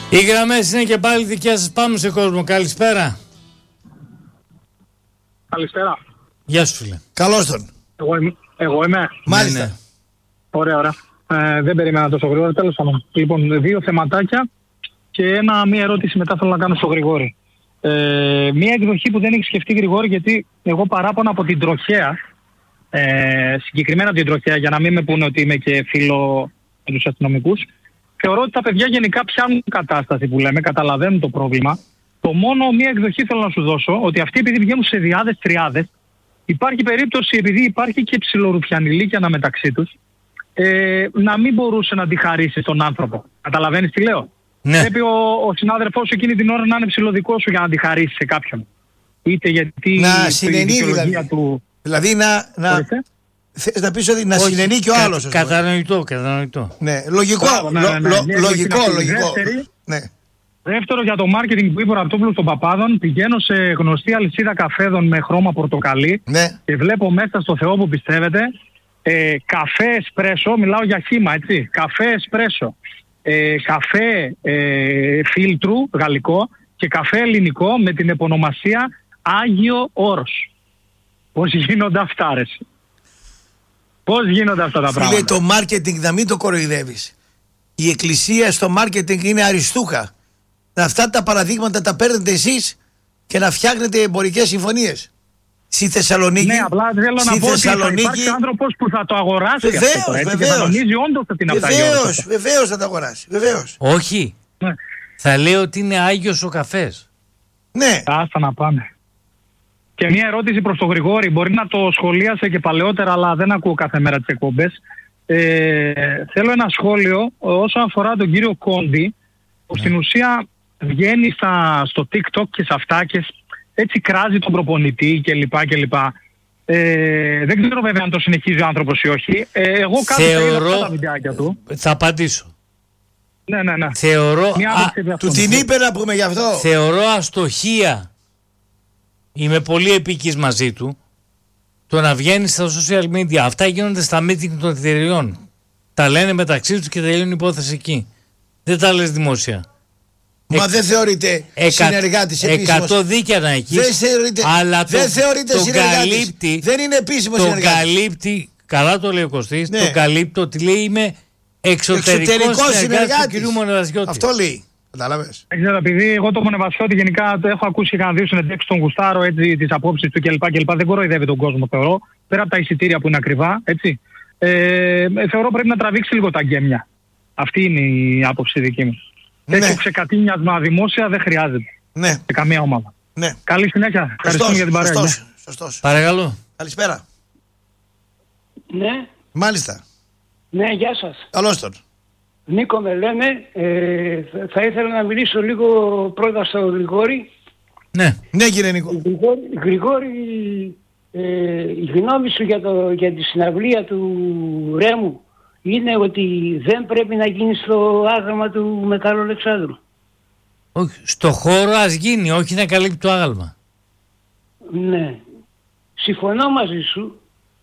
Οι γραμμές είναι και πάλι δικιά σας. Πάμε σε κόσμο. Καλησπέρα. Καλησπέρα. Γεια σου, φίλε. Καλώς τον. Εγώ είμαι. Μάλιστα. Ναι. Ωραία. Δεν περίμενα τόσο γρήγορα. Τέλος πάντων. Λοιπόν, δύο θεματάκια και μία ερώτηση μετά θέλω να κάνω στο Γρηγόρη. Μία εκδοχή που δεν έχει σκεφτεί Γρηγόρη, γιατί εγώ παράπονα από την τροχέα, συγκεκριμένα την τροχέα, για να μην με πούνε ότι είμαι και φίλο με τους αστυνομικούς, θεωρώ ότι τα παιδιά γενικά πιάνουν κατάσταση που λέμε, καταλαβαίνουν το πρόβλημα. Το μόνο μία εκδοχή θέλω να σου δώσω, ότι αυτοί επειδή βγαίνουν σε διάδες, τριάδες, υπάρχει περίπτωση, επειδή υπάρχει και ψιλορουφιανιλίκια αναμεταξύ τους, να μην μπορούσε να τη χαρίσει τον άνθρωπο. Καταλαβαίνεις τι λέω? Ναι. Πρέπει ο συνάδελφός σου εκείνη την ώρα να είναι ψιλοδικό σου για να τη χαρίσει σε κάποιον. Είτε γιατί να συνενεί δηλαδή. Του... Δηλαδή θες να πεις ότι να συνενεί και ο άλλος. Κατανοητό. Ναι, λογικό. Λογικό. Ναι. Δεύτερο, για το marketing που είπε ο Ραπτόπουλος των Παπάδων, πηγαίνω σε γνωστή αλυσίδα καφέδων με χρώμα πορτοκαλί, ναι, και βλέπω μέσα στο Θεό που πιστεύετε καφέ εσπρέσο, μιλάω για χύμα, έτσι. Καφέ εσπρέσο, καφέ φίλτρου γαλλικό και καφέ ελληνικό με την επωνομασία Άγιο Όρος. Πώς γίνονται αυτά, ρε? Πώς γίνονται αυτά τα πράγματα? Φίλε, το marketing να μην το κοροϊδεύεις. Η εκκλησία στο marketing είναι αριστούχα. Αυτά τα παραδείγματα τα παίρνετε εσείς και να φτιάχνετε εμπορικές συμφωνίες. Στη Θεσσαλονίκη. Ναι, απλά θέλω να πω ότι θα υπάρχει άνθρωπος που θα το αγοράσει. Βεβαίως. Και θα νομίζει όντως ότι είναι αυτά. Βεβαίως θα το αγοράσει. Βεβαίως. Όχι. Ναι. Θα λέει ότι είναι Άγιος ο καφές. Ναι. Άστα να πάμε. Και μια ερώτηση προς τον Γρηγόρη. Μπορεί να το σχολίασε και παλαιότερα, αλλά δεν ακούω κάθε μέρα τις εκπομπές. Θέλω ένα σχόλιο όσον αφορά τον κύριο Κόντι, που στην ουσία βγαίνει στο TikTok και σε αυτά και έτσι κράζει τον προπονητή κλπ. Δεν ξέρω βέβαια αν το συνεχίζει ο άνθρωπος ή όχι. Εγώ θεωρώ... τα βιντεάκια του. Θα απαντήσω. Ναι. Θεωρώ... Του την είπε να πούμε γι' αυτό. Θεωρώ αστοχία. Είμαι πολύ επίκης μαζί του. Το να βγαίνει στα social media. Αυτά γίνονται στα meeting των εταιρεών. Τα λένε μεταξύ τους και τελειώνει η υπόθεση εκεί. Δεν τα λες δημόσια. Μα δεν θεωρείται συνεργάτης επίσημος. 100 δίκαια να έχεις. Δεν θεωρείται συνεργάτης. Δεν είναι επίσημος συνεργάτης. Το καλύπτει, καλά το λέει ο Κωστής, ναι. Το καλύπτει ότι λέει είμαι εξωτερικός συνεργάτης του κ. Μονεβασιώτη. Αυτό λέει. Κατάλαβες. Δεν ξέρω, επειδή εγώ το Μονεβασιώτη γενικά το έχω ακούσει και κανένα δύο συνεντεύξεις τον Γουστάρο, έτσι, τις απόψεις του κλπ. Δεν κοροϊδεύει τον κόσμο, θεωρώ. Πέρα από τα εισιτήρια που είναι ακριβά, έτσι. Θεωρώ πρέπει να τραβήξει λίγο τα γκέμια. Αυτή είναι η άποψη δική μου. Τέτοιο ξεκατίνιασμα δημόσια δεν χρειάζεται. Ναι. Σε καμία ομάδα. Ναι. Καλή συνέχεια. Ευχαριστούμε για την παρέα. Σωστός. Παρακαλώ. Καλησπέρα. Ναι. Μάλιστα. Ναι, γεια σας. Καλώς τον. Νίκο με λένε. Θα ήθελα να μιλήσω λίγο πρώτα στο Γρηγόρη. Ναι κύριε Νίκο. Γρηγόρη, η γνώμη σου για τη συναυλία του Ρέμου είναι ότι δεν πρέπει να γίνει στο άγαλμα του Μεγάλου Αλεξάνδρου? Όχι, στο χώρο ας γίνει, όχι να καλύπτει το άγαλμα. Ναι. Συμφωνώ μαζί σου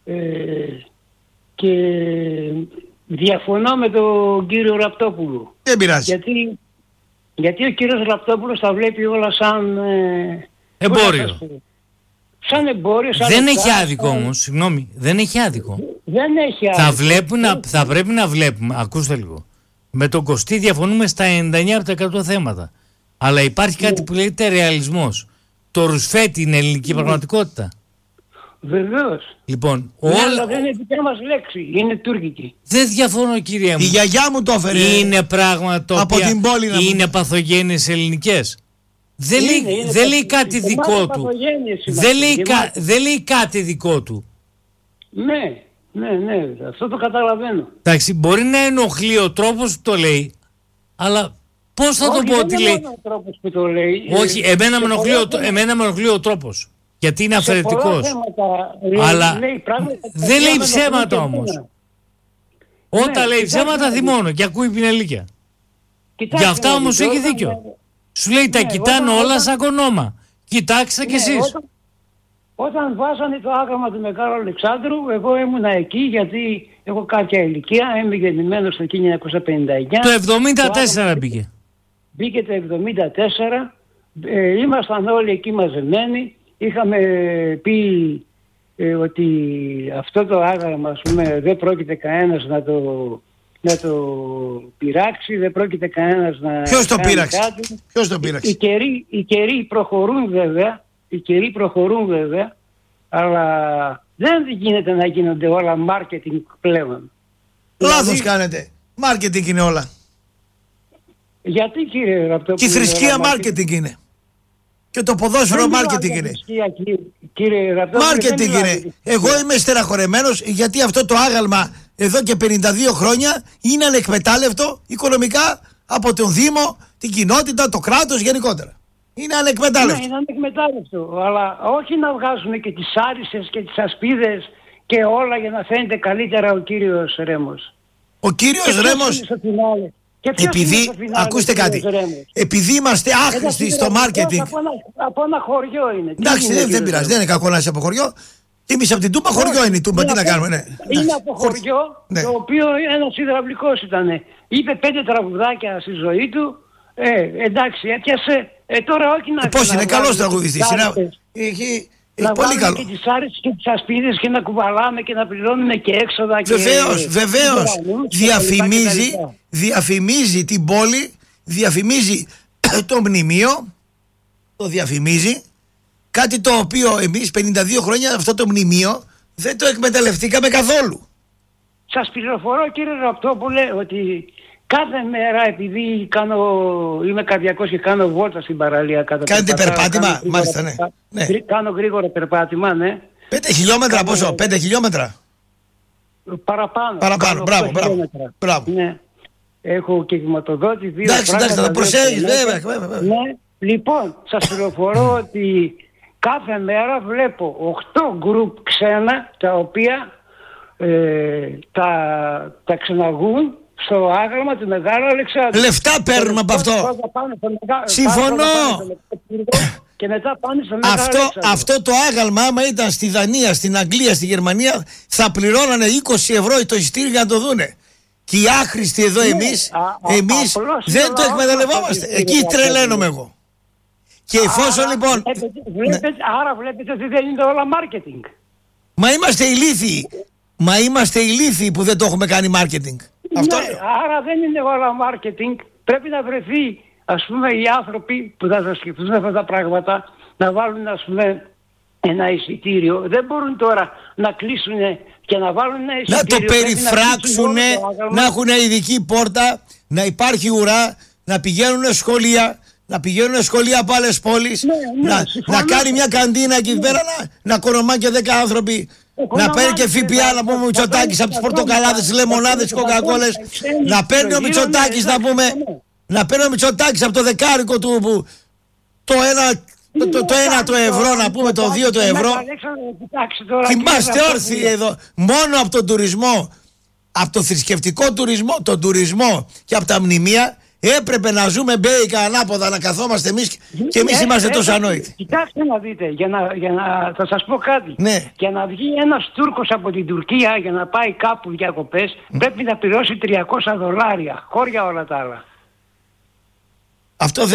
και διαφωνώ με τον κύριο Ραπτόπουλο. Δεν πειράζει. Γιατί ο κύριος Ραπτόπουλος τα βλέπει όλα σαν εμπόριο. Σαν εμπόριο, σαν δεν έχει άδικο όμως, συγγνώμη, δεν έχει άδικο. Δεν έχει άδικο. Θα πρέπει να βλέπουμε, ακούστε λίγο. Με τον Κωστή διαφωνούμε στα 99% θέματα. Αλλά υπάρχει κάτι που λέγεται ρεαλισμός. Το ρουσφέτι είναι ελληνική πραγματικότητα. Βεβαίως. Λοιπόν, αλλά δεν είναι δικιά μας λέξη, είναι τουρκική. Δεν διαφωνώ κύριε μου. Η γιαγιά μου το έφερε. Είναι πράγματα από την πόλη να είναι παθογένειες ελληνικές. Δεν λέει κάτι δικό του. Δεν λέει κάτι δικό του. Ναι, αυτό το καταλαβαίνω. Εντάξει, μπορεί να ενοχλεί ο τρόπος που το λέει, αλλά πώς θα το πω ότι λέει. Ο τρόπος που το λέει. Όχι, εμένα με ενοχλεί ο τρόπος. Γιατί είναι αφαιρετικός. Αλλά δεν λέει ψέματα όμως. Όταν λέει ψέματα θυμώνω και ακούει πινελίκια. Γι' αυτά όμως έχει δίκιο. Σου λέει τα κοιτάνε όλα σαν κονόμα. Κοιτάξτε κι εσείς. Όταν βάζανε το άγαλμα του Μεγάλου Αλεξάνδρου, εγώ ήμουνα εκεί γιατί έχω κάποια ηλικία, είμαι γεννημένος το 1959. Το 1974 πήγε. μπήκε το 1974, ήμασταν όλοι εκεί μαζεμένοι, είχαμε πει ότι αυτό το άγαλμα, ας πούμε, δεν πρόκειται κανένας να το πειράξει, δεν πρόκειται κανένας να... Ποιος το πείραξε? Ποιος το πείραξε? Οι καιροί προχωρούν βέβαια, αλλά δεν γίνεται να γίνονται όλα marketing πλέον. Λάθος κάνετε. Marketing είναι όλα. Γιατί, κύριε Ραπτόπουλο? Και η θρησκεία marketing είναι. Και το ποδόσφαιρο marketing είναι. Marketing είναι. Εγώ είμαι στεραχωρεμένος γιατί αυτό το άγαλμα εδώ και 52 χρόνια είναι ανεκμετάλλευτο οικονομικά από τον Δήμο, την κοινότητα, το κράτος γενικότερα. Είναι ανεκμετάλλευτο. Ναι, είναι ανεκμετάλλευτο. Αλλά όχι να βγάζουμε και τις άρισες και τις ασπίδες και όλα για να φαίνεται καλύτερα ο κύριος Ρέμος. Ο κύριος Ρέμος, επειδή, ακούστε κάτι, επειδή είμαστε άχρηστοι στο marketing. Από ένα χωριό είναι. Εντάξει, δεν πειράζει, δεν είναι κακό να είσαι από χωριό. Και εμείς από την Τούμπα χωριό είναι η Τούμπα, τι να κάνουμε, ναι. Είναι από χωριό, το οποίο ένας υδραυλικός ήταν. Είπε 5 τραγουδάκια στη ζωή του. Εντάξει, έπιασε. Τώρα όχι να... Πώς είναι, καλός τραγουδιστής. Να πολύ καλό. Και τις άρεσες και τις ασπίδες και να κουβαλάμε και να πληρώνουμε και έξοδα. Βεβαίως. Διαφημίζει την πόλη, διαφημίζει το μνημείο, το διαφημίζει. Κάτι το οποίο εμείς 52 χρόνια αυτό το μνημείο δεν το εκμεταλλευτήκαμε καθόλου. Σας πληροφορώ, κύριε Ραπτόπουλε, ότι κάθε μέρα, επειδή είμαι καρδιακός και κάνω βόλτα στην παραλία κάτω. Κάνετε περπάτημα, μάλιστα, ναι. Κάνω γρήγορα περπάτημα, ναι. 5 χιλιόμετρα, πόσο, 5 χιλιόμετρα? Παραπάνω, μπράβο. Ναι. Έχω και βηματοδότη, 2 εντάξει, θα το προσέχεις, βέβαια. Ναι. Λοιπόν, σας πληροφορώ ότι κάθε μέρα βλέπω 8 γκρουπ ξένα, τα οποία τα ξεναγούν στο άγαλμα του Μεγάλου Αλεξάνδρου. Λεφτά παίρνουμε από αυτό. Συμφωνώ. Και μετά πάνε στο Μεγάλο Αλεξάνδρου. Αυτό το άγαλμα, άμα ήταν στη Δανία, στην Αγγλία, στη Γερμανία, θα πληρώνανε 20 ευρώ το εισιτήριο για να το δούνε. Και οι άχρηστοι εδώ εμείς δεν το εκμεταλλευόμαστε. Εκεί τρελαίνομαι εγώ. Και εφόσον λοιπόν... Άρα βλέπετε ότι δεν είναι όλα marketing. Μα είμαστε ηλίθιοι που δεν το έχουμε κάνει marketing. Αυτό ναι, άρα δεν είναι όλα marketing. Πρέπει να βρεθεί, ας πούμε, οι άνθρωποι που θα τα σκεφτούν αυτά τα πράγματα, να βάλουν, ας πούμε, ένα εισιτήριο. Δεν μπορούν τώρα να κλείσουν και να βάλουν ένα εισιτήριο. Να το περιφράξουν, να έχουν ειδική πόρτα, να υπάρχει ουρά, να πηγαίνουν σχολεία. Να πηγαίνουν σχολεία από άλλες πόλεις, να κάνει μια καντίνα εκεί πέρα, να κονομά και 10 άνθρωποι, να παίρνει και ΦΠΑ, να πούμε ο Μητσοτάκης από τις πορτοκαλάδες, τις λεμονάδες, τις κοκακόλες, να παίρνει ο Μητσοτάκης, να πούμε, να παίρνει ο Μητσοτάκης από το δεκάρικο του που το 1 το ευρώ, να πούμε το 2 το ευρώ. Είμαστε όρθιοι εδώ, μόνο από τον τουρισμό, από το θρησκευτικό τουρισμό, τον τουρισμό και από τα μνημεία. Έπρεπε να ζούμε μπέικα ανάποδα, να καθόμαστε εμείς και εμείς είμαστε τόσο ανόητοι. Κοιτάξτε να δείτε, θα σας πω κάτι. Ναι. Για να βγει ένας Τούρκος από την Τουρκία για να πάει κάπου διακοπές, πρέπει να πληρώσει $300, χώρια όλα τα άλλα. Αυτό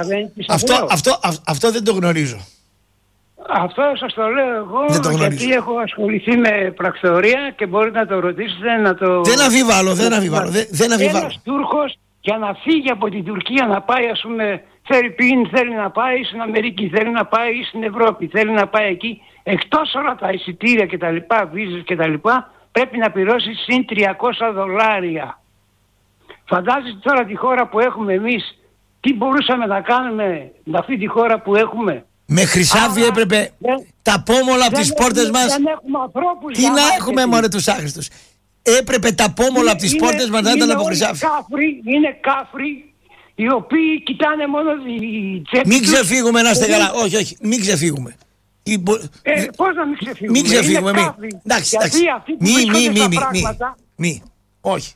δεν το γνωρίζω. Αυτό σας το λέω εγώ, γιατί έχω ασχοληθεί με πρακτορία και μπορείτε να το ρωτήσετε, να το... Δεν αμφιβάλλω. Ένας Τούρκος για να φύγει από την Τουρκία να πάει, ας πούμε, θέλει να πάει στην Αμερική, θέλει να πάει στην Ευρώπη, θέλει να πάει εκεί, εκτός όλα τα εισιτήρια και τα λοιπά, βίζες και τα λοιπά, πρέπει να πληρώσει συν $300. Φαντάζεστε τώρα τη χώρα που έχουμε εμείς, τι μπορούσαμε να κάνουμε με αυτή τη χώρα που έχουμε. Με χρυσάφι έπρεπε τα πόμολα από τις πόρτες μας. Δεν έχουμε ανθρώπους. Τι να έχουμε μωρέ τους άχρηστους. Έπρεπε τα πόμολα από τις πόρτες μας να ήταν από χρυσάφι. Είναι κάφροι οι οποίοι κοιτάνε μόνο η τσέπη. Μην ξεφύγουμε να είστε καλά. Όχι, μην ξεφύγουμε. Πώς να μην ξεφύγουμε. Μην ξεφύγουμε. Εντάξει. Μη. Όχι.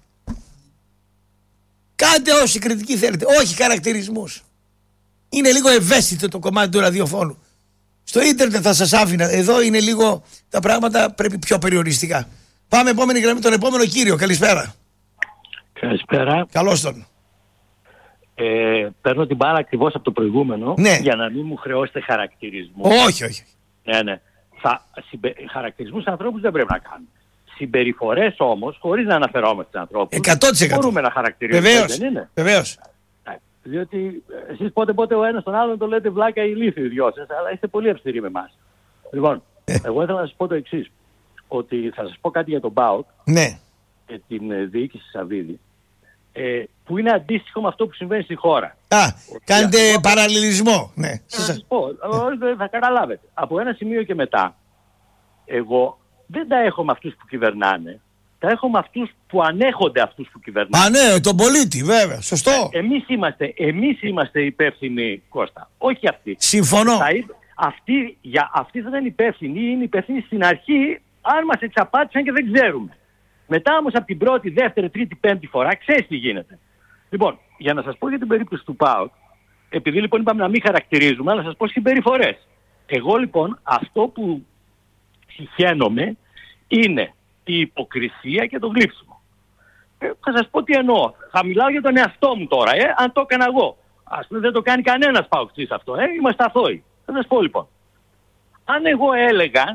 Κάντε όση κριτική θέλετε. Όχι χαρακτηρισμούς. Είναι λίγο ευαίσθητο το κομμάτι του ραδιοφώνου. Στο ίντερνετ θα σας άφηνα. Εδώ είναι λίγο τα πράγματα πρέπει πιο περιοριστικά. Πάμε επόμενη γραμμή, τον επόμενο κύριο. Καλησπέρα. Καλησπέρα. Καλώς τον. παίρνω την μπάλα ακριβώς από το προηγούμενο, ναι, για να μην μου χρεώσετε χαρακτηρισμό. Όχι. Ναι. Χαρακτηρισμούς ανθρώπους δεν πρέπει να κάνουμε. Συμπεριφορές όμως, χωρίς να αναφερόμαστε στους ανθρώπους, 100%. μπορούμε να χαρακτηρίζουμε, δεν είναι? Βεβαίως. Διότι εσείς πότε ο ένας τον άλλον το λέτε βλάκα ή ηλίθιο οι δυο σας, αλλά είστε πολύ αυστηροί με εμάς. Λοιπόν, εγώ ήθελα να σας πω το εξής, ότι θα σας πω κάτι για τον ΠΑΟΚ, ναι, και την διοίκηση Σαββίδη, που είναι αντίστοιχο με αυτό που συμβαίνει στη χώρα. Κάνετε παραλληλισμό. Ναι. Θα σας πω, θα καταλάβετε. Από ένα σημείο και μετά, εγώ δεν τα έχω με αυτούς που κυβερνάνε, τα έχω με αυτούς που ανέχονται αυτούς που κυβερνάνε. Ναι, τον πολίτη, βέβαια. Σωστό. Εμείς είμαστε υπεύθυνοι, Κώστα, όχι αυτοί. Συμφωνώ. Αυτοί θα ήταν υπεύθυνοι, είναι υπεύθυνοι στην αρχή, αν μας εξαπάτησαν και δεν ξέρουμε. Μετά όμως από την πρώτη, δεύτερη, τρίτη, πέμπτη φορά, ξέρεις τι γίνεται. Λοιπόν, για να σας πω για την περίπτωση του ΠΑΟΚ, επειδή λοιπόν είπαμε να μην χαρακτηρίζουμε, αλλά να σας πω συμπεριφορές. Εγώ λοιπόν αυτό που συχαίνομαι είναι η υποκρισία και το γλύψιμο. Θα σας πω τι εννοώ. Θα μιλάω για τον εαυτό μου τώρα, αν το έκανα εγώ. Ας πούμε δεν το κάνει κανένας ΠΑΟΚτής αυτό, είμαστε αθώοι. Θα σας πω λοιπόν. Αν εγώ έλεγα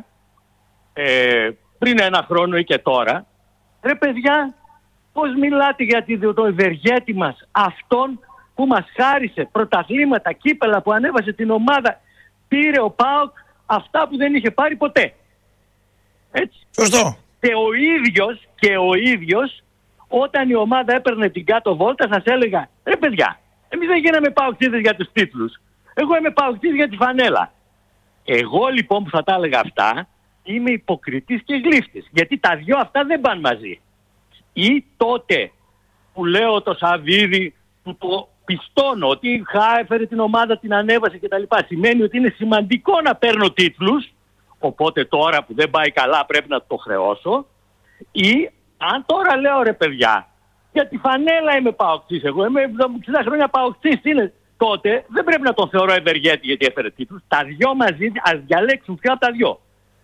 πριν ένα χρόνο ή και τώρα, ρε παιδιά, πώς μιλάτε για το ευεργέτη μας, αυτόν που μας χάρισε πρωταθλήματα, κύπελα, που ανέβασε την ομάδα, πήρε ο ΠΑΟΚ αυτά που δεν είχε πάρει ποτέ. Έτσι. Σωστό. Και ο ίδιος, όταν η ομάδα έπαιρνε την κάτω βόλτα, σας έλεγα, ρε παιδιά, εμείς δεν γίναμε ΠΑΟΚτίδες για τους τίτλους. Εγώ είμαι ΠΑΟΚτής για τη φανέλα. Εγώ λοιπόν που θα τα έλεγα αυτά, είμαι υποκριτής και γλύφτης. Γιατί τα δυο αυτά δεν πάνε μαζί. Ή τότε που λέω το Σαββίδι, που το πιστώνω ότι έφερε την ομάδα, την ανέβασε κτλ. Σημαίνει ότι είναι σημαντικό να παίρνω τίτλους, οπότε τώρα που δεν πάει καλά πρέπει να το χρεώσω. Ή αν τώρα λέω ρε παιδιά, για τη φανέλα είμαι ΠΑΟΚτής, εγώ είμαι 60 χρόνια ΠΑΟΚτής, είναι, τότε δεν πρέπει να τον θεωρώ ευεργέτη γιατί έφερε τίτλους. Τα δυο μαζί, ας διαλέξουν ποια από τα δυο.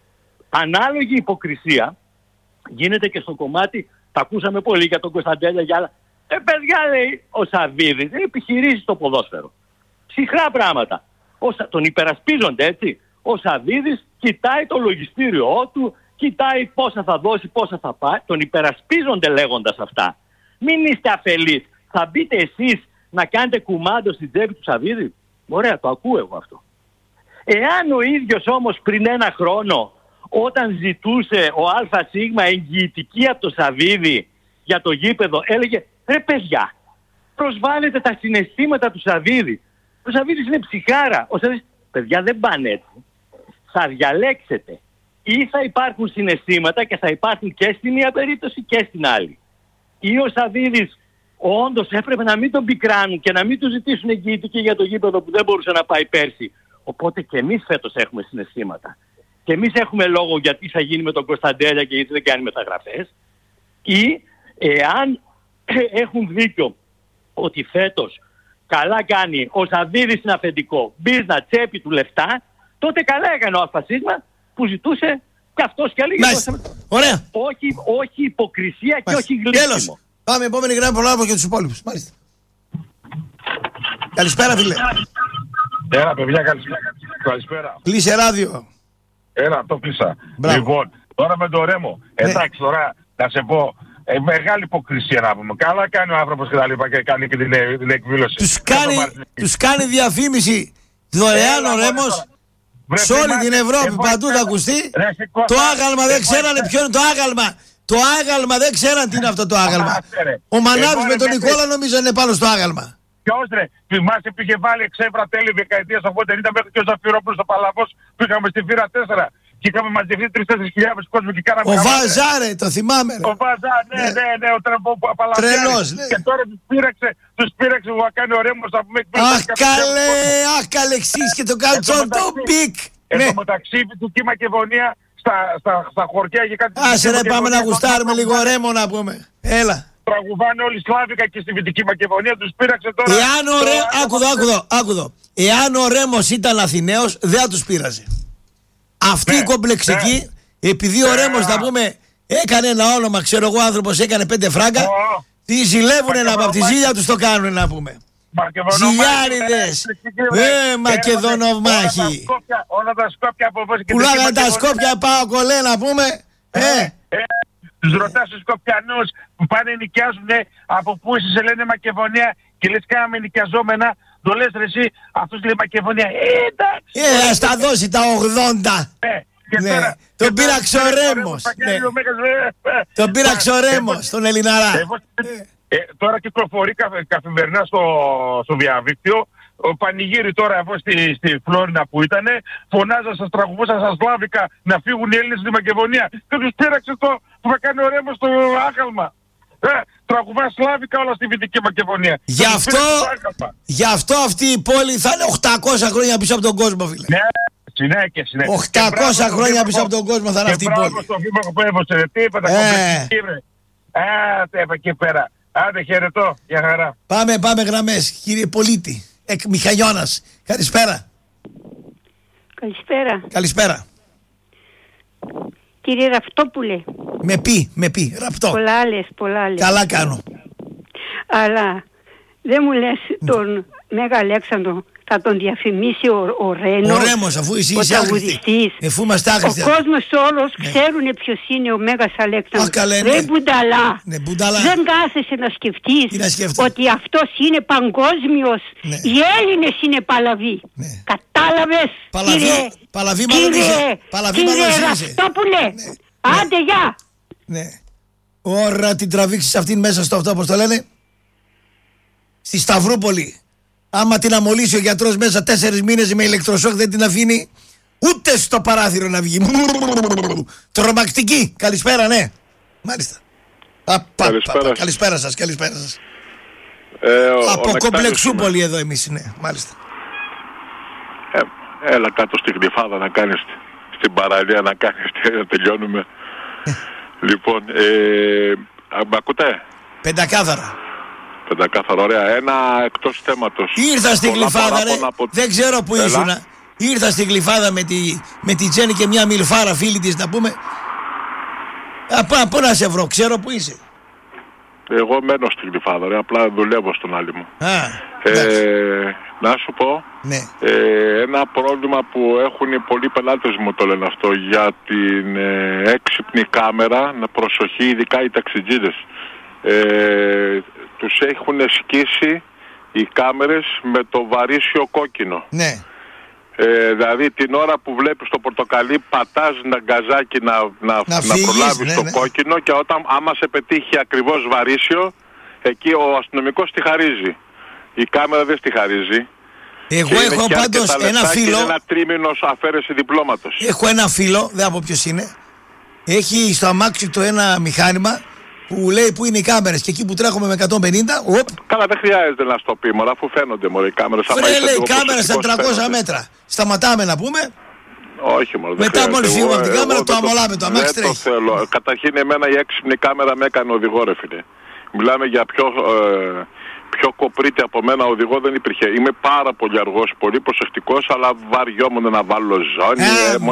Ανάλογη υποκρισία γίνεται και στο κομμάτι, τα ακούσαμε πολύ για τον Κωνσταντέλια για άλλα. Παιδιά, λέει ο Σαββίδης, δεν επιχειρήσει στο ποδόσφαιρο. Ψυχρά πράγματα. Τον υπερασπίζονται, έτσι. Ο Σαββίδης κοιτάει το λογιστήριό του, κοιτάει πόσα θα δώσει, πόσα θα πάει. Τον υπερασπίζονται λέγοντας αυτά. Μην είστε αφελείς. Θα μπείτε εσείς να κάνετε κουμάντο στην τσέπη του Σαββίδη. Ωραία, το ακούω εγώ αυτό. Εάν ο ίδιος όμως πριν ένα χρόνο, όταν ζητούσε ο ΑΣ εγγυητική από το Σαββίδη για το γήπεδο, έλεγε ρε παιδιά, προσβάλλετε τα συναισθήματα του Σαββίδη. Ο Σαββίδης είναι ψυχάρα. Ο Σαββίδης, παιδιά δεν πάνε έτσι. Θα διαλέξετε. Ή θα υπάρχουν συναισθήματα και θα υπάρχουν και στη μία περίπτωση και στην άλλη. Ή ο Σαββίδης όντως έπρεπε να μην τον πικράνουν και να μην του ζητήσουν εγγυητική για το γήπεδο που δεν μπορούσε να πάει πέρσι. Οπότε και εμείς φέτος έχουμε συναισθήματα. Και εμείς έχουμε λόγο γιατί θα γίνει με τον Κωνσταντέλια και γιατί δεν κάνει μεταγραφές. Ή εάν έχουν δίκιο ότι φέτος καλά κάνει ο Σαββίδης είναι αφεντικό, μπίζνα τσέπη του λεφτά, τότε καλά έκανε ο ΑΣ που ζητούσε και αυτός και έλεγε. Ωραία. Όχι υποκρισία και όχι γλύψιμο. Τέλος. Πάμε επόμενη γραμμή, προλάβω και τους υπόλοιπους. Μάλιστα. Καλησπέρα φίλε. Έλα παιδιά, καλησπέρα. Κλείσε ράδιο. Έλα, το κλείσα. Μπράβο. Λοιπόν, τώρα με το Ρέμο. Εντάξει, τώρα να σε πω, μεγάλη υποκρισία να πούμε. Καλά κάνει ο άνθρωπος και τα λοιπά και κάνει και την εκδήλωση. Τους κάνει διαφήμιση δωρεάν ο Ρέμος. Σε όλη την Ευρώπη παντού θα ακουστεί. Το άγαλμα δεν ξέρανε ποιο είναι το άγαλμα. Το άγαλμα δεν ξέραν τι είναι αυτό το άγαλμα. Ο Μανάβης με τον Νικόλα νομίζω είναι πάνω στο άγαλμα. Ποιος ρε, θυμάσαι που είχε βάλει εξέφρα τέλη δεκαετίας 80-90 μέχρι και ο Ζαφυρόπουλος στο Παλαβός που είχαμε στη Φύρα 4 και είχαμε μαζευτεί 3-4 χιλιάδες κόσμο και κάναμε. Ο Βαζάρε, το θυμάμαι. Ο Βαζάρε, ναι, ο Παλαβός. Τρελός, ναι. Και τώρα τους πήραξε που θα κάνει ο Ρέμος να πούμε. Αχ καλέ, εξής και το καλτσόν το πικ. Εν τω μεταξύ του Κι Μακεδονία στα χωριά και κάτι. Άσε ρε, πάμε να γουστάρουμε λίγο Ρέμο να πούμε. Έλα. Τραγουδάνε όλοι Σλάβικα και στη Δυτική Μακεδονία, τους πείραξε τώρα. Άκουδο. Εάν ο Ρέμος ήταν Αθηναίος, δεν θα τους πείραζε. Αυτή η κομπλεξική, επειδή ο Ρέμος να πούμε έκανε ένα όνομα, ξέρω εγώ, άνθρωπος έκανε 5 φράγκα, τη ζηλεύουνε από τη ζήλια τους το κάνουν να πούμε. Ζηλιάριδες. Μακεδονομάχοι. Όλα τα Σκόπια από εδώ. Πουλάγανε τα Σκόπια, πάω κολέ να πούμε. Τους ρωτάς τους Σκοπιανούς που πάνε νοικιάζουν από πού είσαι, σε λένε Μακεδονία και λες κάναμε νοικιαζόμενα. Το λες ρε εσύ, αυτός λέει Μακεδονία. Εντάξει. Ας τα δώσει τα 80. Ναι. Τον πήραξε ο Ρέμος. Τον πήραξε ο Ρέμος, τον Ελληναρά. Τώρα κυκλοφορεί καθημερινά στο διαδίκτυο. Ο πανηγύρι τώρα εδώ στη Φλόρινα που ήταν, φωνάζαν, σας τραγουδούσαν στα σλάβικα να φύγουν οι Έλληνες στη Μακεδονία. Και τους πήραξε το που θα κάνει ο Ρέμος στο άγαλμα. Τραγουδά σλάβικα όλα στη Δυτική Μακεδονία. Γι' αυτό αυτή η πόλη θα είναι 800 χρόνια πίσω από τον κόσμο, φίλε. Ναι. Συνέχεια. 800 χρόνια πίσω από τον κόσμο θα είναι αυτή η πόλη. Και στο βήμα που έβωσε, τι είπα, τα κομπλεξική βρε. Είπα εκεί πέρα. Άντε, χαιρετώ, για χαρά. Πάμε γραμμές, κύριε πολίτη. Μιχαλιώνας, καλησπέρα. Καλησπέρα. Κύριε Ραυτόπουλε. Με πει, Ραπτό. Πολλά λες. Καλά κάνω. Αλλά δεν μου λες τον Μέγα Αλέξανδρο θα τον διαφημίσει ο Ρένος. Ο Ρέμος, αφού εσύ είσαι άχρηστη. Εφού είμαστε άχρηστοι. Ο κόσμος όλος ξέρουν ποιος είναι ο Μέγας Αλέξανδρος. Δεν μπουνταλά. Δεν κάθεσαι να σκεφτείς ότι αυτός είναι παγκόσμιος. Οι Έλληνες είναι παλαβοί. Κατάλαβες, κύριε Ραυτόπουλε. Άντε, γεια. Ωρα την τραβήξεις αυτήν μέσα στο αυτό, όπως το λένε, στη Σταυρούπολη. Άμα την αμολύσει ο γιατρός μέσα 4 μήνες με ηλεκτροσόκ, δεν την αφήνει ούτε στο παράθυρο να βγει. Τρομακτική. Καλησπέρα, ναι. Μάλιστα. Καλησπέρα σας. Από Κομπλεξούπολη εδώ εμείς, ναι. Μάλιστα. Έλα κάτω στην Γλυφάδα να κάνεις, στην παραλία να κάνεις, να τελειώνουμε. Λοιπόν, μ' ακούτε? Πεντακάθαρα, ωραία. Ένα εκτός θέματος. Ήρθα στην Γλυφάδα, ρε. Δεν ξέρω που ήσουν. Ήρθα στην Γλυφάδα με τη Τζέννη και μια μιλφάρα φίλη της, να πούμε. Πού να σε βρω, ξέρω που είσαι. Εγώ μένω στην Γλυφάδα, ρε. Απλά δουλεύω στον άλλη μου. Να σου πω, ένα πρόβλημα που έχουν οι πολλοί πελάτες μου το λένε αυτό, για την έξυπνη κάμερα, προσοχή, ειδικά οι ταξιτζίδες. Τους έχουν σκίσει οι κάμερες με το βαρύσιο κόκκινο. Ναι. Δηλαδή την ώρα που βλέπεις το πορτοκαλί πατάς ένα γκαζάκι να προλάβεις το κόκκινο, και άμα σε πετύχει ακριβώς βαρύσιο, εκεί ο αστυνομικός τη χαρίζει. Η κάμερα δεν στη χαρίζει. Εγώ έχω πάντως ένα φίλο. Ένα τρίμηνος αφαίρεση διπλώματος. Έχω ένα φίλο, δεν από ποιος είναι. Έχει στο αμάξι του ένα μηχάνημα που λέει που είναι οι κάμερες, και εκεί που τρέχουμε με 150. Καλά, δεν χρειάζεται να στο πει, μωρά, αφού φαίνονται οι κάμερες. Λέει κάμερα στα 300 μέτρα. Σταματάμε να πούμε. Όχι, μωρά. Μετά μόλις φύγουμε από την κάμερα το αμολάμε, το αμάξι τρέχει. Δεν το θέλω. Καταρχήν εμένα η έξυπνη κάμερα με έκανε οδηγό, ρε φίλε. Μιλάμε για πιο κοπρίτη από μένα οδηγό δεν υπήρχε. Είμαι πάρα πολύ αργός, πολύ προσεκτικός, αλλά βαριόμουν να βάλω ζώνη.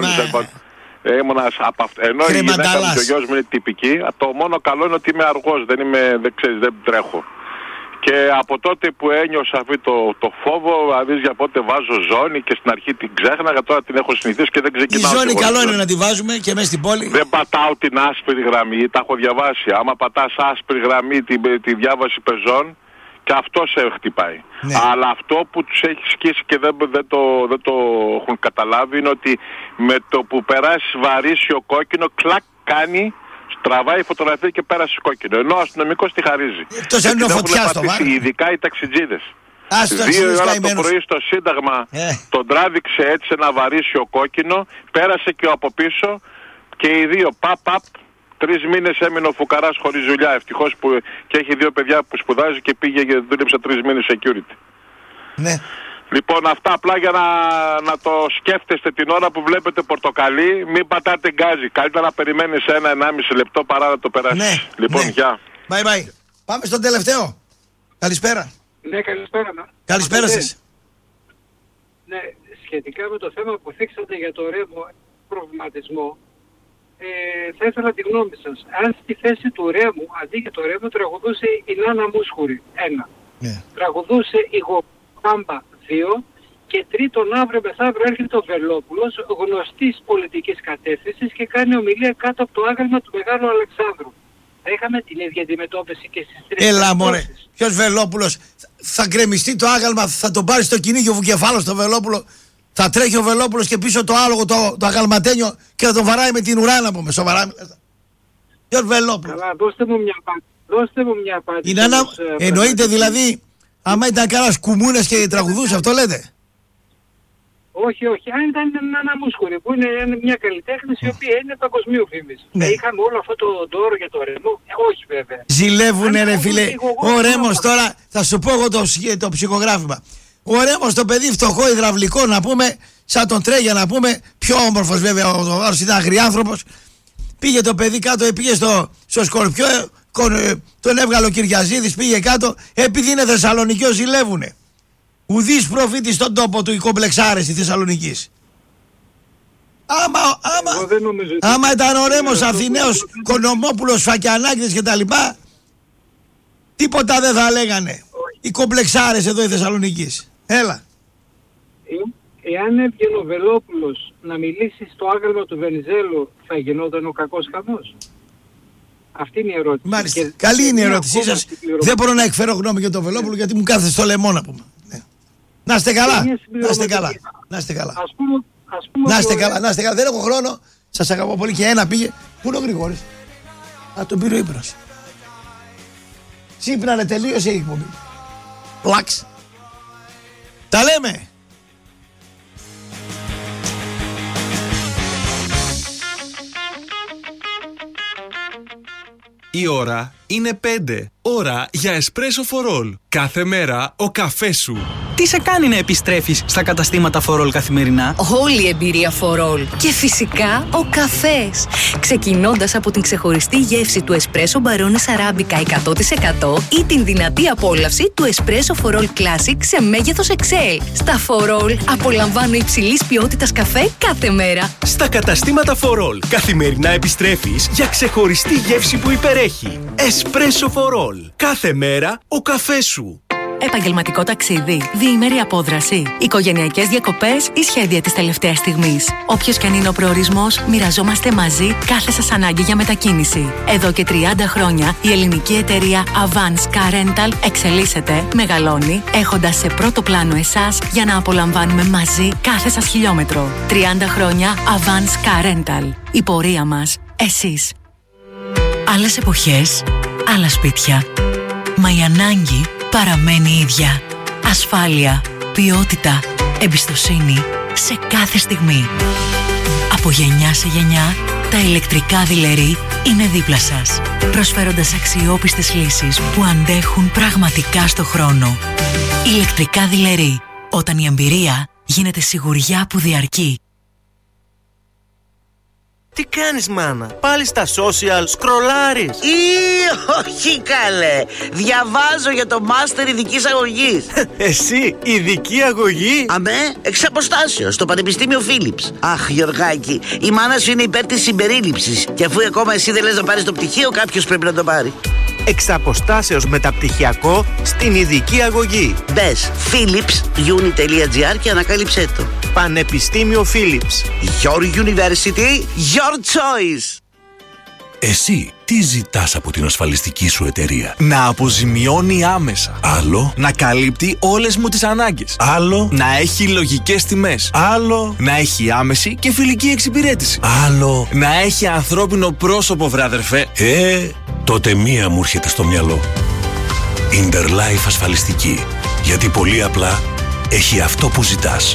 Ενώ η γυναίκα μου και ο γιος μου είναι τυπική, το μόνο καλό είναι ότι είμαι αργός, δεν τρέχω. Και από τότε που ένιωσα αυτό το φόβο, δηλαδή για πότε βάζω ζώνη, και στην αρχή την ξέχναγα, τώρα την έχω συνηθίσει και δεν ξεκινάω. Η ζώνη καλό είναι να τη βάζουμε και μέσα στην πόλη. Δεν πατάω την άσπρη γραμμή, τα έχω διαβάσει. Άμα πατάς άσπρη γραμμή τη διάβαση πεζών, και αυτό σε χτυπάει. Ναι. Αλλά αυτό που τους έχει σκίσει και δεν το έχουν καταλάβει είναι ότι με το που περάσει βαρύσιο κόκκινο, κλακ κάνει, τραβάει φωτογραφία και πέρασε κόκκινο. Ενώ ο αστυνομικός τη χαρίζει. Εκτός αν είναι φωτιά στο βάρη. Ειδικά οι ταξιτζίδες. 2 ώρα το πρωί στο Σύνταγμα τον τράβηξε έτσι ένα βαρύσιο κόκκινο, πέρασε και από πίσω και οι δύο παπ. 3 μήνες έμεινε ο φουκαράς χωρίς δουλειά. Ευτυχώς που και έχει 2 παιδιά που σπουδάζει και πήγε και δούλεψε 3 μήνες security. Ναι. Λοιπόν, αυτά απλά για να το σκέφτεστε την ώρα που βλέπετε πορτοκαλί, μην πατάτε γκάζι. Καλύτερα να περιμένεις 1-1,5 λεπτό παρά να το περάσεις. Ναι, λοιπόν, γεια. Bye. Πάμε στον τελευταίο. Καλησπέρα. Ναι, καλησπέρα. Καλησπέρα σας. Ναι, σχετικά με το θέμα που θίξατε για το Ρέμο προβληματισμό, θα ήθελα τη γνώμη σας. Αν στη θέση του Ρέμου, αντί για το Ρέμο, τραγουδούσε η Νάνα Μούσχουρη. 1. Τραγουδούσε η Γομπάμπα 2 και τρίτον αύριο μεθαύριο έρχεται ο Βελόπουλος, γνωστής πολιτικής κατεύθυνσης και κάνει ομιλία κάτω από το άγαλμα του Μεγάλου Αλεξάνδρου. Θα είχαμε την ίδια αντιμετώπιση και στις τρεις. Έλα μωρέ, ποιος Βελόπουλος? Θα γκρεμιστεί το άγαλμα, θα τον πάρει στο κυνήγιο Βουκεφάλος το Βελόπουλο. Θα τρέχει ο Βελόπουλος και πίσω το άλογο το αγαλματένιο και θα τον βαράει με την ουρά, να πούμε. Σοβαρά. Ποιος Βελόπουλος? Καλά, δώστε μου μια απάντηση. Εννοείται δηλαδή, άμα ήταν κανένας κουμούνες και τραγουδούσε, αυτό λέτε? Όχι, αν ήταν ένα μουσχουρι που είναι μια καλλιτέχνη η οποία είναι παγκοσμίου φήμης. Ναι. Είχαμε όλο αυτό το δώρο για το Ρέμο. Όχι βέβαια. Ζηλεύουνε ρε φίλε. Ο Ρέμος τώρα, θα σου πω εγώ το ψυχογράφημα. Ο Ρέμος το παιδί φτωχό υδραυλικό να πούμε, σαν τον Τρέγια να πούμε, πιο όμορφος βέβαια, ο άλλος ήταν αγριάνθρωπος. Πήγε το παιδί κάτω, πήγε στο Σκορπιό, τον έβγαλε ο Κυριαζίδης, πήγε κάτω, επειδή είναι Θεσσαλονικιός ζηλεύουνε. Ουδής προφήτης στον τόπο του οι κομπλεξάρες της Θεσσαλονικής. Άμα ήταν ο Ρέμος Αθηναίος, Κονομόπουλος, Φακιανάκης και τα λοιπά, τίποτα δεν θα λέγανε οι κομπλεξάρες εδώ οι Θεσσαλονικής. Έλα. Εάν έβγαινε ο Βελόπουλος να μιλήσει στο άγαλμα του Βενιζέλου, θα γινόταν ο κακός χαμός? Αυτή είναι η ερώτηση. Μάλιστα. Καλή είναι η ερώτησή σας. Δεν μπορώ να εκφέρω γνώμη για τον Βελόπουλο γιατί μου κάθεται στο λαιμό να πούμε. Να είστε καλά. Να είστε καλά. Να είστε καλά. Να είστε καλά. Δεν έχω χρόνο. Σας αγαπώ πολύ και ένα πήγε. Πού είναι ο Γρηγόρης? Τον πήρε ο ύπνος. Ξύπνανε, τελείωσε η εκπομπή. Πλάξ. Τα λέμε. Η ώρα είναι 5. Ώρα για espresso for all. Κάθε μέρα ο καφές σου. Τι σε κάνει να επιστρέφεις στα καταστήματα For All καθημερινά? Όλη η εμπειρία For All. Και φυσικά ο καφές. Ξεκινώντας από την ξεχωριστή γεύση του espresso Barones Arabica 100% ή την δυνατή απόλαυση του espresso For All Classic σε μέγεθος XL. Στα For All απολαμβάνω υψηλής ποιότητας καφέ κάθε μέρα. Στα καταστήματα For All καθημερινά επιστρέφεις για ξεχωριστή γεύση που υπερέχει. Espresso For All. Κάθε μέρα ο καφές σου. Επαγγελματικό ταξίδι, διήμερη απόδραση, οικογενειακές διακοπές ή σχέδια της τελευταίας στιγμής. Όποιος και αν είναι ο προορισμός, μοιραζόμαστε μαζί κάθε σας ανάγκη για μετακίνηση. Εδώ και 30 χρόνια η ελληνική εταιρεία Avance Car Rental εξελίσσεται, μεγαλώνει, έχοντας σε πρώτο πλάνο εσάς για να απολαμβάνουμε μαζί κάθε σας χιλιόμετρο. 30 χρόνια Avance Car Rental. Η πορεία μας, εσείς. Άλλες εποχές, άλλα σπίτια. Μα η ανάγκη παραμένει ίδια. Ασφάλεια, ποιότητα, εμπιστοσύνη σε κάθε στιγμή. Από γενιά σε γενιά, τα ηλεκτρικά δειλερί είναι δίπλα σας, προσφέροντας αξιόπιστες λύσεις που αντέχουν πραγματικά στο χρόνο. Ηλεκτρικά δειλερί, όταν η εμπειρία γίνεται σιγουριά που διαρκεί. Τι κάνεις μάνα, πάλι στα social σκρολάρεις? Όχι καλέ, διαβάζω για το μάστερ ειδικής αγωγής. Εσύ, ειδική αγωγή? Αμέ, εξ αποστάσεως, στο Πανεπιστήμιο Φίλιπς. Αχ Γιωργάκη, η μάνα σου είναι υπέρ της συμπερίληψης. Και αφού ακόμα εσύ δεν λες να πάρεις το πτυχίο, κάποιος πρέπει να το πάρει. Εξ αποστάσεως μεταπτυχιακό στην ειδική αγωγή. Μπες philips.uni.gr και ανακάλυψέ το. Πανεπιστήμιο Φίλιπς. Your university, your choice. Εσύ τι ζητάς από την ασφαλιστική σου εταιρεία? Να αποζημιώνει άμεσα. Άλλο. Να καλύπτει όλες μου τις ανάγκες. Άλλο. Να έχει λογικές τιμές. Άλλο. Να έχει άμεση και φιλική εξυπηρέτηση. Άλλο. Να έχει ανθρώπινο πρόσωπο, βράδερφε. Τότε μία μου έρχεται στο μυαλό. Interlife ασφαλιστική. Γιατί πολύ απλά έχει αυτό που ζητάς.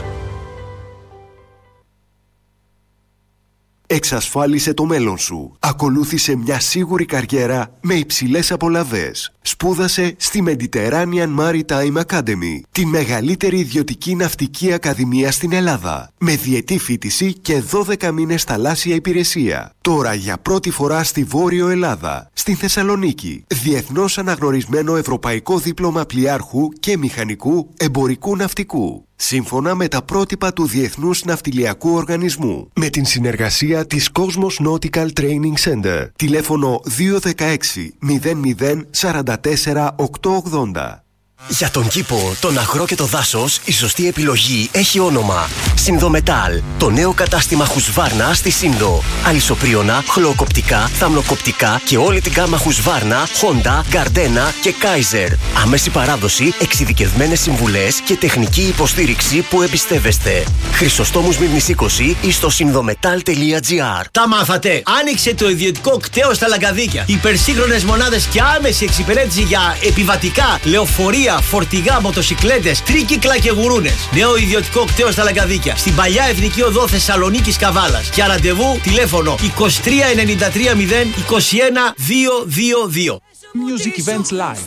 Εξασφάλισε το μέλλον σου. Ακολούθησε μια σίγουρη καριέρα με υψηλές απολαβές. Σπούδασε στη Mediterranean Maritime Academy, τη μεγαλύτερη ιδιωτική ναυτική ακαδημία στην Ελλάδα, με διετή φοιτηση και 12 μήνες θαλάσσια υπηρεσία. Τώρα για πρώτη φορά στη Βόρειο Ελλάδα, στην Θεσσαλονίκη, διεθνώς αναγνωρισμένο ευρωπαϊκό δίπλωμα πλοιάρχου και μηχανικού εμπορικού ναυτικού. Σύμφωνα με τα πρότυπα του Διεθνούς Ναυτιλιακού Οργανισμού. Με την συνεργασία της Cosmos Nautical Training Center. Τηλέφωνο 216 00 44 880. Για τον κήπο, τον αγρό και το δάσος, η σωστή επιλογή έχει όνομα. Συνδομετάλ, το νέο κατάστημα Husqvarna στη Σύνδο. Αλυσοπρίωνα, χλωοκοπτικά, θαμνοκοπτικά και όλη την γάμα Husqvarna, Honda, Gardena και Kaiser. Άμεση παράδοση, εξειδικευμένες συμβουλές και τεχνική υποστήριξη που εμπιστεύεστε. Χρυσοστόμους Μύρνης 20 ή στο συνδομετάλ.gr. Τα μάθατε! Άνοιξε το ιδιωτικό κτέο στα Λαγκαδίκια. Υπερσύγχρονες μονάδες και άμεση εξυπηρέτηση για επιβατικά, λεωφορεία, φορτηγά, μοτοσικλέτες, τρίκυκλα και γουρούνες. Νέο ιδιωτικό κτέο στα Λαγκαδίκια. Στην παλιά Εθνική Οδό Θεσσαλονίκης Καβάλας. Για ραντεβού τηλέφωνο 23 93 0 21 222. Music Events Live.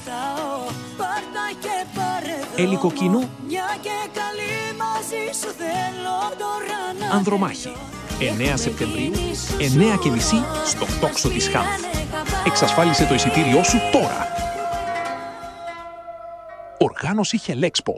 Έλικο κοινό. Ανδρομάχη. 9 Σεπτεμβρίου, 9:30 στο τόξο της ΧΑΜ. Εξασφάλισε το εισιτήριό σου τώρα. Οργάνωση Χελέξπο.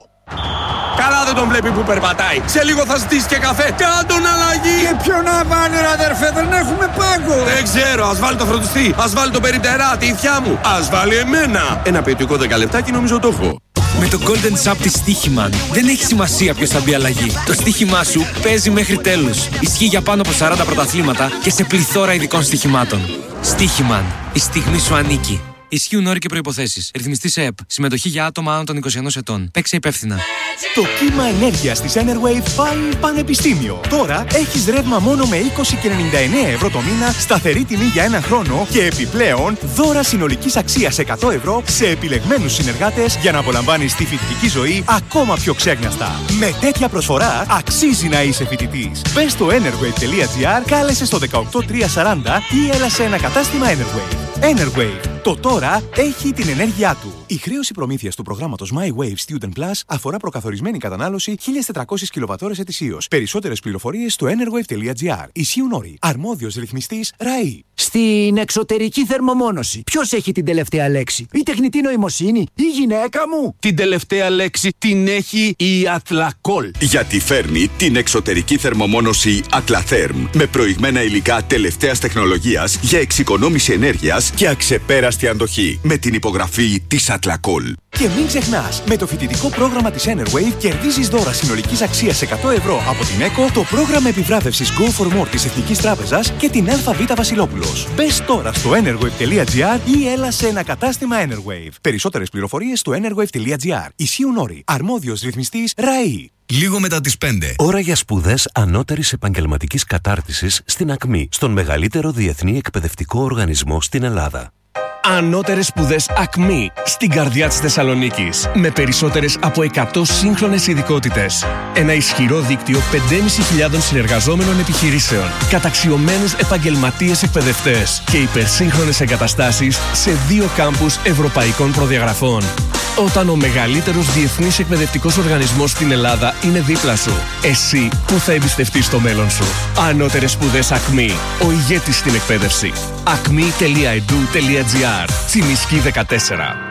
Καλά δεν τον βλέπει που περπατάει. Σε λίγο θα ζητήσει και καφέ. Κάντον αλλαγή. Και ποιο να βάλει ρε αδερφέ, δεν έχουμε πάγκο. Δεν ξέρω, ας βάλει το φροντιστή. Ας βάλει το περιπτερά, τη ηθιά μου. Ας βάλει εμένα. Ένα ποιοτικό 10 λεπτάκι νομίζω το έχω. Με το Golden Shop της Στοίχημαν δεν έχει σημασία ποιος θα μπει αλλαγή. Το στοίχημά σου παίζει μέχρι τέλους. Ισχύει για πάνω από 40 πρωταθλήματα και σε πληθώρα ειδικών στοιχημάτων. Στοίχημαν. Η στιγμή σου ανήκει. Ισχύουν όροι και προϋποθέσεις. Ρυθμιστής ΕΕΠ. Συμμετοχή για άτομα άνω των 21 ετών. Παίξε υπεύθυνα. Το κύμα ενέργειας της Enerwave πάει πανεπιστήμιο. Τώρα έχεις ρεύμα μόνο με 20,99 ευρώ το μήνα, σταθερή τιμή για ένα χρόνο και επιπλέον δώρα συνολικής αξίας 100 ευρώ σε επιλεγμένους συνεργάτες για να απολαμβάνεις τη φοιτητική ζωή ακόμα πιο ξέγναστα. Με τέτοια προσφορά αξίζει να είσαι φοιτητής. Μπες στο enerwave.gr, κάλεσε στο 18340 ή έλα σε ένα κατάστημα Enerwave. Enerwave. Το τώρα έχει την ενέργειά του. Η χρέωση προμήθειας του προγράμματος My Wave Student Plus αφορά προκαθορισμένη κατανάλωση 1.400 κιλοβατώρες ετησίως. Περισσότερες πληροφορίες στο enerwave.gr. Ισχύουν όροι. Αρμόδιος ρυθμιστής ΡΑΗ. Στην εξωτερική θερμομόνωση, ποιος έχει την τελευταία λέξη? Η τεχνητή νοημοσύνη, η γυναίκα μου? Την τελευταία λέξη την έχει η Athlacol. Γιατί φέρνει την εξωτερική θερμομόνωση Atlatherm με προηγμένα υλικά τελευταίας τεχνολογίας για εξοικονόμηση ενέργειας και αξεπέραστη αντοχή. Με την υπογραφή της Athlacol. Και μην ξεχνάς, με το φοιτητικό πρόγραμμα της Enerwave κερδίζεις δώρα συνολικής αξίας 100 ευρώ από την ΕΚΟ, το πρόγραμμα επιβράβευσης Go for More της Εθνικής Τράπεζας και την ΑΒ Βασιλόπουλος. Μπες τώρα στο enerwave.gr ή έλα σε ένα κατάστημα Enerwave. Περισσότερες πληροφορίες στο enerwave.gr. Ισχύουν όροι. Αρμόδιος ρυθμιστής ΡΑΗ. Λίγο μετά τις 5. Ώρα για σπουδές ανώτερης επαγγελματικής κατάρτισης στην ΑΚΜΗ, στον μεγαλύτερο διεθνή εκπαιδευτικό οργανισμό στην Ελλάδα. Ανώτερες σπουδές ΑΚΜΗ στην καρδιά της Θεσσαλονίκης. Με περισσότερες από 100 σύγχρονες ειδικότητες. Ένα ισχυρό δίκτυο 5.500 συνεργαζόμενων επιχειρήσεων. Καταξιωμένους επαγγελματίες εκπαιδευτές. Και υπερσύγχρονες εγκαταστάσεις σε 2 κάμπους ευρωπαϊκών προδιαγραφών. Όταν ο μεγαλύτερος διεθνής εκπαιδευτικός οργανισμός στην Ελλάδα είναι δίπλα σου, εσύ που θα εμπιστευτείς το μέλλον σου? Ανώτερες σπουδές ΑΚΜΗ. Ο ηγέτης στην εκπαίδευση. acme.edu.gr. Τσιμισκή 14.